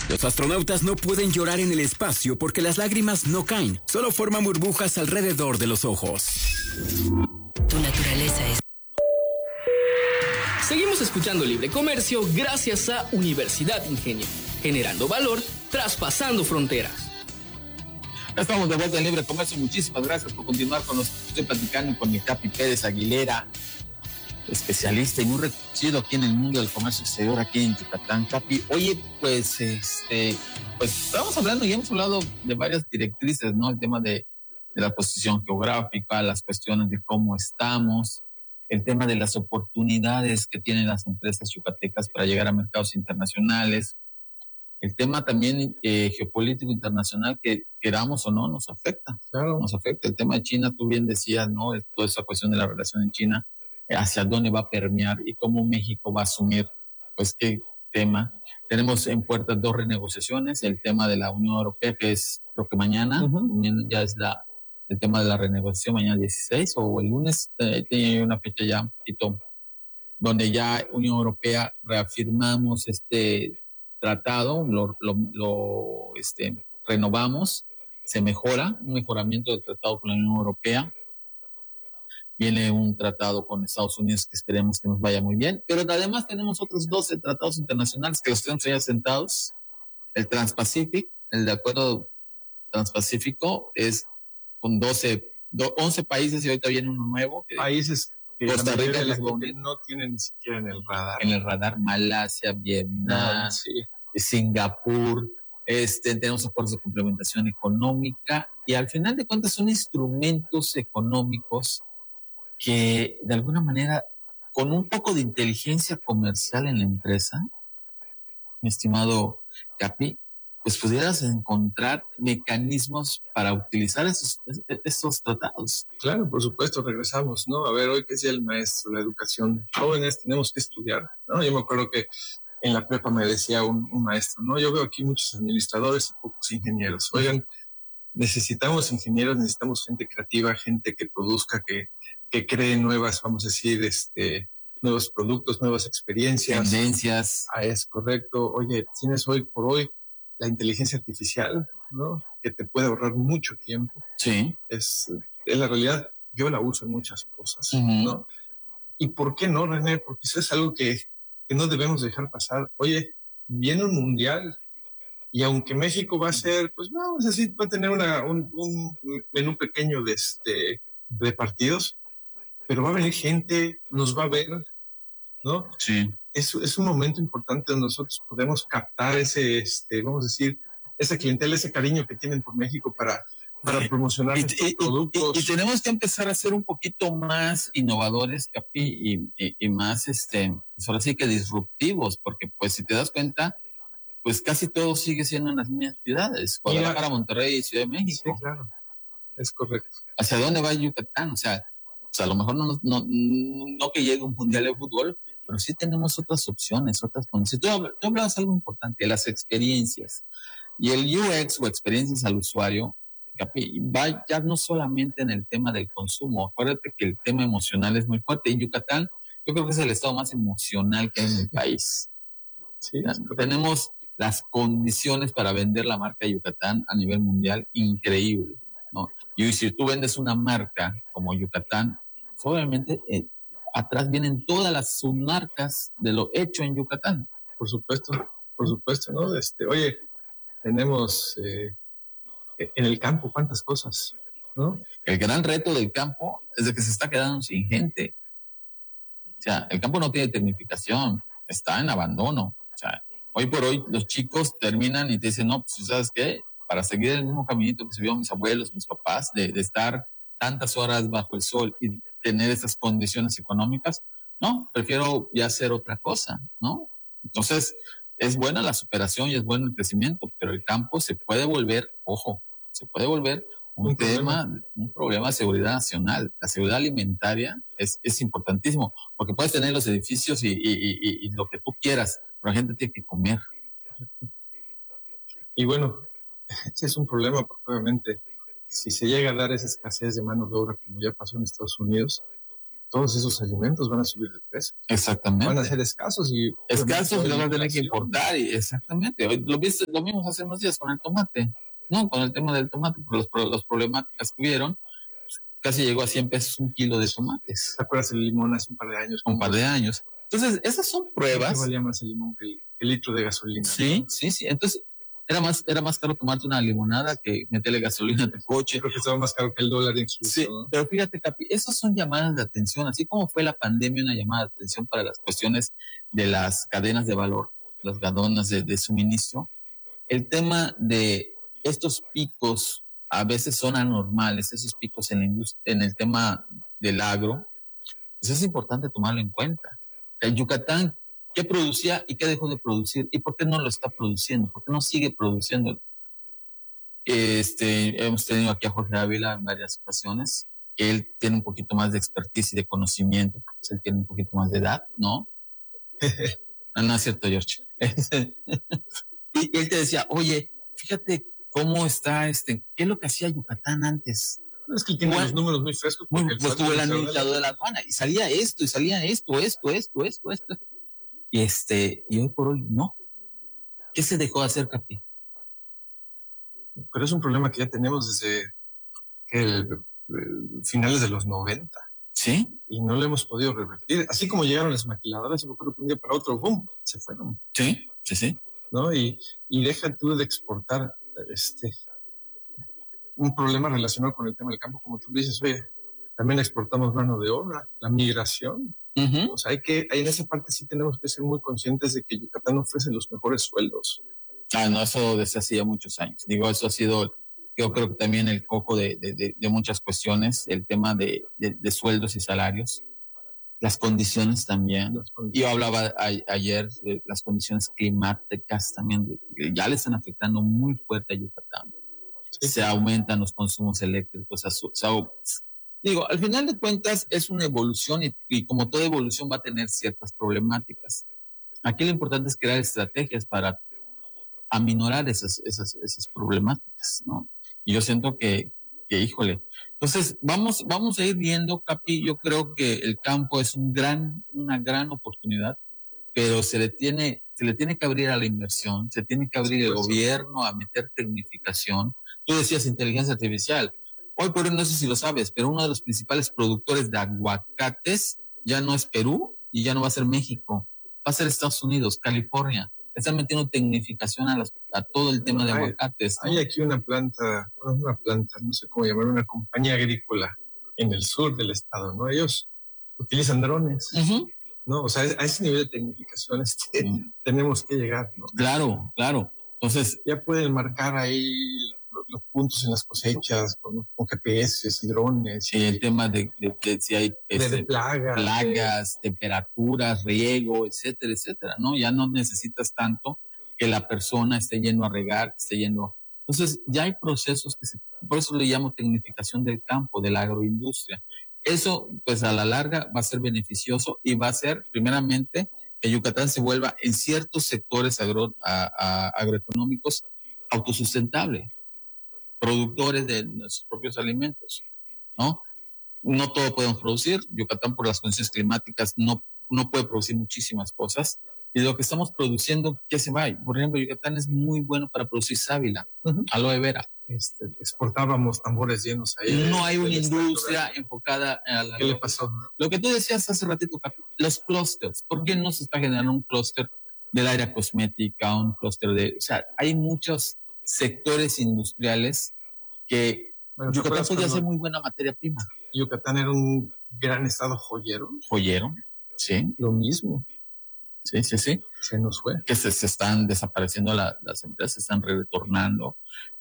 Los astronautas no pueden llorar en el espacio porque las lágrimas no caen, solo forman burbujas alrededor de los ojos. Tu naturaleza es... Seguimos escuchando Libre Comercio gracias a Universidad Ingenio, generando valor, traspasando fronteras. Ya estamos de vuelta en Libre Comercio. Muchísimas gracias por continuar con nosotros. Estoy platicando con el Capi Pérez Aguilera, especialista y muy reconocido aquí en el mundo del comercio exterior aquí en Yucatán. Capi, oye, pues estamos hablando y hemos hablado de varias directrices, ¿no? El tema de la posición geográfica, las cuestiones de cómo estamos, el tema de las oportunidades que tienen las empresas yucatecas para llegar a mercados internacionales, el tema también geopolítico internacional que queramos o no nos afecta. Claro. Nos afecta. El tema de China, tú bien decías, ¿no? Toda esa cuestión de la relación en China, hacia dónde va a permear y cómo México va a asumir, pues, qué tema. Tenemos en puertas 2 renegociaciones, el tema de la Unión Europea, que es, creo que mañana, ya es el tema de la renegociación, mañana 16, o el lunes, tiene una fecha ya un poquito, donde ya Unión Europea reafirmamos este tratado, lo renovamos, se mejora, un mejoramiento del tratado con la Unión Europea. Viene un tratado con Estados Unidos que esperemos que nos vaya muy bien, pero además tenemos otros 12 tratados internacionales que los tenemos ya sentados. El Trans-Pacific, el de acuerdo transpacífico, es con 11 países y ahorita viene uno nuevo. Países que Costa Rica no tienen ni siquiera en el radar. En el radar, Malasia, Vietnam, Singapur, tenemos acuerdos de complementación económica y al final de cuentas son instrumentos económicos que de alguna manera, con un poco de inteligencia comercial en la empresa, mi estimado Capi, pues pudieras encontrar mecanismos para utilizar estos tratados. Claro, por supuesto, regresamos, ¿no? A ver, hoy que es el maestro, la educación, jóvenes tenemos que estudiar, ¿no? Yo me acuerdo que en la prepa me decía un maestro, ¿no? Yo veo aquí muchos administradores y pocos ingenieros. Oigan, necesitamos ingenieros, necesitamos gente creativa, gente que produzca, que cree nuevas, vamos a decir, nuevos productos, nuevas experiencias. Tendencias. Es correcto. Oye, tienes hoy por hoy la inteligencia artificial, ¿no? Que te puede ahorrar mucho tiempo. Sí. En la realidad, yo la uso en muchas cosas, ¿no? ¿Y por qué no, René? Porque eso es algo que no debemos dejar pasar. Oye, viene un mundial y aunque México va a ser, pues vamos a decir, va a tener un menú pequeño de partidos, pero va a venir gente, nos va a ver, ¿no? Sí. Es un momento importante donde nosotros podemos captar ese, vamos a decir, esa clientela, ese cariño que tienen por México para promocionar estos productos. Y tenemos que empezar a ser un poquito más innovadores, Capi, y más, ahora sí que disruptivos, porque pues si te das cuenta, pues casi todo sigue siendo en las mismas ciudades, Guadalajara, Monterrey y Ciudad de México. Sí, claro, es correcto. ¿Hacia dónde va Yucatán? O sea, a lo mejor no que llegue un mundial de fútbol, pero sí tenemos otras opciones, otras condiciones. Tú hablabas algo importante, las experiencias. Y el UX o experiencias al usuario, Capi, va ya no solamente en el tema del consumo. Acuérdate que el tema emocional es muy fuerte. En Yucatán, yo creo que es el estado más emocional que hay en el país. Sí, tenemos las condiciones para vender la marca Yucatán a nivel mundial increíble, ¿no? Y si tú vendes una marca como Yucatán, pues obviamente atrás vienen todas las submarcas de lo hecho en Yucatán. Por supuesto, ¿no? Oye, tenemos en el campo cuántas cosas, ¿no? El gran reto del campo es de que se está quedando sin gente. O sea, el campo no tiene tecnificación, está en abandono. O sea, hoy por hoy los chicos terminan y te dicen, no, pues ¿sabes qué? Para seguir el mismo caminito que se vio mis abuelos, mis papás, de estar tantas horas bajo el sol y tener esas condiciones económicas, no, prefiero ya hacer otra cosa, ¿no? Entonces, es buena la superación y es bueno el crecimiento, pero el campo se puede volver, ojo, se puede volver un problema de seguridad nacional. La seguridad alimentaria es importantísimo, porque puedes tener los edificios y lo que tú quieras, pero la gente tiene que comer. Y bueno, ese es un problema porque obviamente si se llega a dar esa escasez de mano de obra como ya pasó en Estados Unidos, todos esos alimentos van a subir de precio. Exactamente. Van a ser escasos y los van a tener que importar. Y exactamente. Lo vimos hace unos días con el tomate, ¿no? Con el tema del tomate, por las problemáticas que hubieron. Casi llegó a 100 pesos un kilo de tomates. ¿Te acuerdas el limón hace un par de años? Un par de años. Entonces, esas son pruebas. ¿Qué valía más el limón que el litro de gasolina? Sí, ¿no? Sí. Entonces, era más caro tomarte una limonada que meterle gasolina a tu coche. Creo que estaba más caro que el dólar incluso. Sí, ¿no? Pero fíjate, Capi, esas son llamadas de atención, así como fue la pandemia una llamada de atención para las cuestiones de las cadenas de valor, las cadenas de suministro. El tema de estos picos a veces son anormales, esos picos en el tema del agro, pues es importante tomarlo en cuenta. El Yucatán, ¿qué producía y qué dejó de producir? ¿Y por qué no lo está produciendo? ¿Por qué no sigue produciendo? Hemos tenido aquí a Jorge Ávila en varias ocasiones, que él tiene un poquito más de expertise y de conocimiento, porque él tiene un poquito más de edad, ¿no? No es cierto, George. Y él te decía, oye, fíjate cómo está, ¿qué es lo que hacía Yucatán antes? Es que tiene los números muy frescos. Pues tuvo el administrador de la aduana y salía esto, y salía esto. Y hoy por hoy no. ¿Qué se dejó de hacer, Capi? Pero es un problema que ya tenemos desde finales de los 90. ¿Sí? Y no lo hemos podido revertir. Así como llegaron las maquiladoras, yo me acuerdo que un día para otro, ¡boom!, se fueron. Sí. ¿No? Y deja tú de exportar un problema relacionado con el tema del campo, como tú dices, oye, también exportamos mano de obra, la migración. Uh-huh. O sea, en esa parte sí tenemos que ser muy conscientes de que Yucatán ofrece los mejores sueldos. No, eso desde hace ya muchos años. Digo, eso ha sido, yo creo que también el coco de muchas cuestiones, el tema de sueldos y salarios, las condiciones también. Yo hablaba ayer de las condiciones climáticas también, que ya le están afectando muy fuerte a Yucatán. Sí. Se aumentan los consumos eléctricos. Digo, al final de cuentas es una evolución y como toda evolución va a tener ciertas problemáticas. Aquí lo importante es crear estrategias para aminorar esas problemáticas, ¿no? Y yo siento que híjole. Entonces, vamos a ir viendo, Capi. Yo creo que el campo es una gran oportunidad, pero se le tiene que abrir a la inversión, se tiene que abrir el gobierno a meter tecnificación. Tú decías inteligencia artificial. Hoy por hoy, no sé si lo sabes, pero uno de los principales productores de aguacates ya no es Perú y ya no va a ser México, va a ser Estados Unidos, California. Están metiendo tecnificación a todo el tema de aguacates, ¿no? Hay aquí una planta, no sé cómo llamar, una compañía agrícola en el sur del estado, ¿no? Ellos utilizan drones, uh-huh, ¿no? O sea, a ese nivel de tecnificación tenemos que llegar, ¿no? Claro. Entonces, ya pueden marcar ahí los puntos en las cosechas con GPS y drones. Y el tema de si hay de plagas, temperaturas, riego, etcétera, ¿no? Ya no necesitas tanto que la persona esté yendo a regar, que esté yendo. Entonces, ya hay procesos por eso le llamo tecnificación del campo, de la agroindustria. Eso, pues a la larga, va a ser beneficioso y va a ser, primeramente, que Yucatán se vuelva en ciertos sectores agroeconómicos autosustentable, productores de nuestros propios alimentos, ¿no? No todo podemos producir. Yucatán, por las condiciones climáticas, no puede producir muchísimas cosas. Y lo que estamos produciendo, ¿qué se va? Por ejemplo, Yucatán es muy bueno para producir sábila, uh-huh, aloe vera. Exportábamos tambores llenos ahí. No hay una industria enfocada a la... ¿Qué le pasó? Lo que tú decías hace ratito, los clústeres. ¿Por qué no se está generando un clúster del área cosmética, un clúster o sea, hay muchos sectores industriales que Yucatán podría ser muy buena materia prima. Yucatán era un gran estado joyero. Joyero, sí. Lo mismo. Sí. Se nos fue. Que se están desapareciendo las empresas, se están retornando.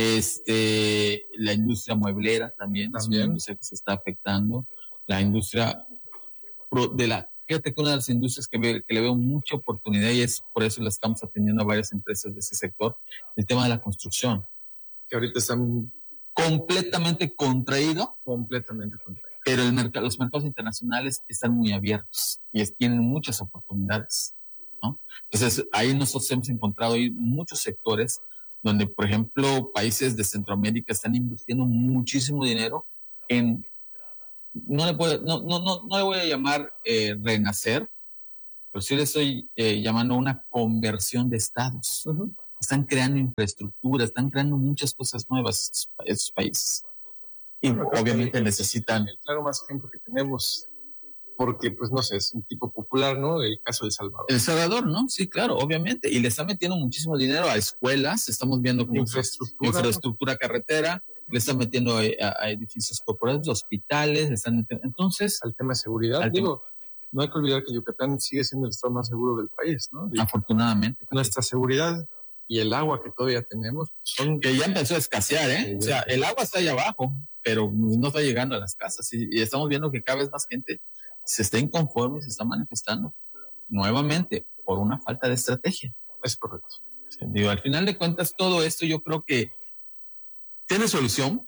La industria mueblera también. Es una industria que se está afectando. La industria fíjate que una de las industrias que le veo mucha oportunidad y es por eso la estamos atendiendo a varias empresas de ese sector, el tema de la construcción. Que ahorita están completamente contraído. Pero los mercados internacionales están muy abiertos y tienen muchas oportunidades, ¿no? Entonces, ahí nosotros hemos encontrado muchos sectores donde, por ejemplo, países de Centroamérica están invirtiendo muchísimo dinero en no le voy a llamar renacer, pero sí le estoy llamando una conversión de estados. Uh-huh. Están creando infraestructura, están creando muchas cosas nuevas esos países. Y bueno, obviamente necesitan... El claro más ejemplo que tenemos, porque pues no sé, es un tipo popular, ¿no? El caso de El Salvador. El Salvador, ¿no? Sí, claro, obviamente. Y le están metiendo muchísimo dinero a escuelas, estamos viendo como infraestructura carretera, le están metiendo a edificios corporativos, hospitales, le están metiendo... Entonces... Al tema de seguridad, no hay que olvidar que Yucatán sigue siendo el estado más seguro del país, ¿no? Afortunadamente. Nuestra seguridad y el agua que todavía tenemos son... Que ya empezó a escasear, ¿eh? O sea, el agua está allá abajo, pero no está llegando a las casas. Y estamos viendo que cada vez más gente se está inconforme y se está manifestando nuevamente por una falta de estrategia. Es correcto. Sí, digo, al final de cuentas, todo esto yo creo que tiene solución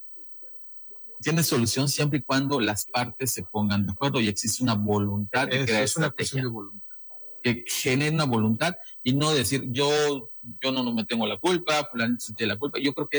siempre y cuando las partes se pongan de acuerdo y existe una voluntad de crear estrategia. De voluntad. Que genere una voluntad y no decir yo no me tengo la culpa, fulano tiene la culpa. Yo creo que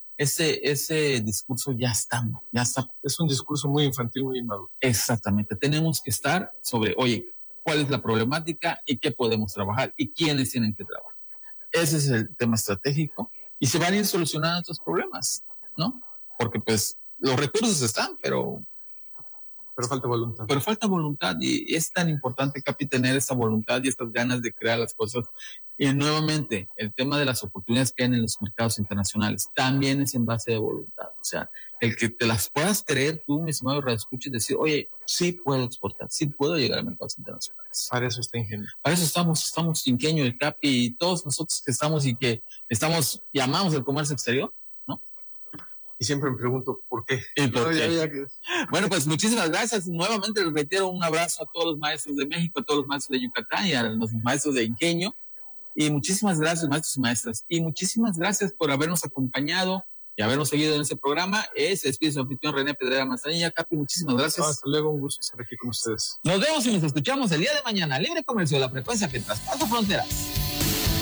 ese discurso ya está. Es un discurso muy infantil, muy inmaduro. Exactamente. Tenemos que estar sobre, oye, ¿cuál es la problemática y qué podemos trabajar y quiénes tienen que trabajar? Ese es el tema estratégico y se van a ir solucionando estos problemas, ¿no? Porque pues los recursos están, pero falta voluntad. Pero falta voluntad y es tan importante, Capi, tener esa voluntad y estas ganas de crear las cosas. Y nuevamente, el tema de las oportunidades que hay en los mercados internacionales también es en base de voluntad. O sea, el que te las puedas creer tú, mi estimado radioescucha, y decir, oye, sí puedo exportar, sí puedo llegar a mercados internacionales. Para eso está Ingenio. Para eso estamos Ingenio, el Capi y todos nosotros que estamos y amamos el comercio exterior. Y siempre me pregunto, ¿por qué? Bueno, pues muchísimas gracias. Nuevamente les reitero un abrazo a todos los maestros de México, a todos los maestros de Yucatán y a los maestros de Ingenio. Y muchísimas gracias, maestros y maestras. Y muchísimas gracias por habernos acompañado y habernos seguido en este programa. Se despide su anfitrión René Pedrera Manzanilla. Capi, muchísimas gracias. Hasta luego, un gusto estar aquí con ustedes. Nos vemos y nos escuchamos el día de mañana. Libre Comercio, la frecuencia que traspasa fronteras.